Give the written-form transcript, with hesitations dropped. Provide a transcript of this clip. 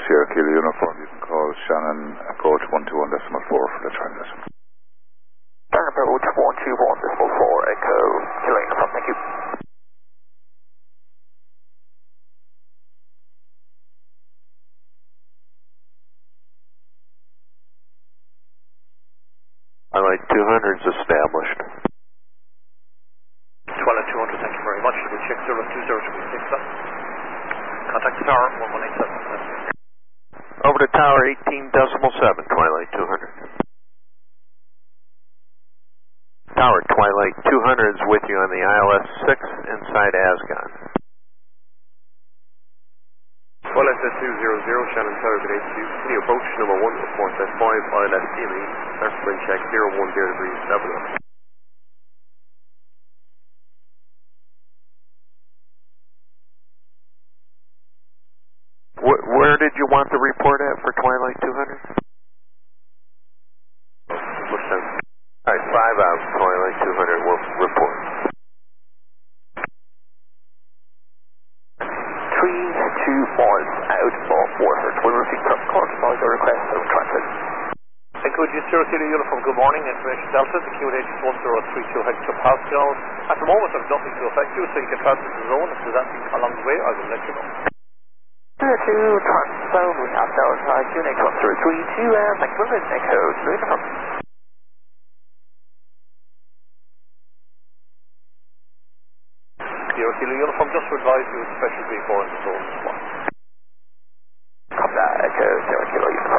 Sierra Kilo Uniform, you can call Shannon approach 121.4 for the transit. Shannon approach 121.4, Echo Kilo Uniform, thank you. Twilight 200 is established. Twilight 200, thank you very much. We'll check 02036 up. Contact the tower 1187. Over to tower 18.7, Twilight 200. Tower Twilight 200 is with you on the ILS 6 inside Asgon. Twilight 200, Shannon Tower at HQ. Continue approach number 1 report at 5 ILS CME. Surface wind check 010 degrees 7 up. Where did you want the report at for Twilight 200? Touchdown. Alright, 5 out, Twilight 200 will report. 32 miles out of water. We'll receive from call to noise or request of transit. Echo Sierra Kilo Uniform, good morning. Information Delta, the QNH is 1032 hectopascal. At the moment there's nothing to affect you, so you can transit the zone. If there's anything along the way, I will let you know. Sierra 2, transphone, we have Delta, QNH 1032, thank you very much, Echo Kilo Uniform. Sierra Kilo Uniform, just to advise you, it's special B4 in the zone as well.